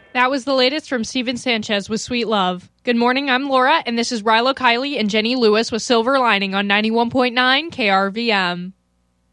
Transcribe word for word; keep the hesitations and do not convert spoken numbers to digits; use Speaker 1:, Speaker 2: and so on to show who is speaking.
Speaker 1: That was the latest from Steven Sanchez with Sweet Love. Good morning, I'm Laura, and this is Rilo Kiley and Jenny Lewis with Silver Lining on ninety-one point nine K R V M.